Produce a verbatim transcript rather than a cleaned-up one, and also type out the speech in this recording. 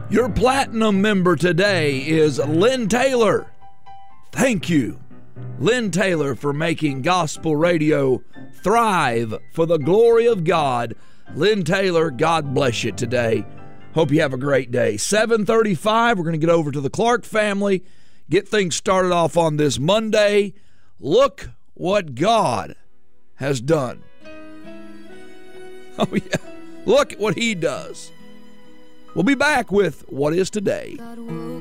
Your platinum member today is Lynn Taylor. Thank you, Lynn Taylor, for making gospel radio thrive for the glory of God. Lynn Taylor, God bless you today. Hope you have a great day. seven thirty-five, we're going to get over to the Clark family, get things started off on this Monday. Look what God has done. Oh, yeah. Look at what he does. We'll be back with What Is Today.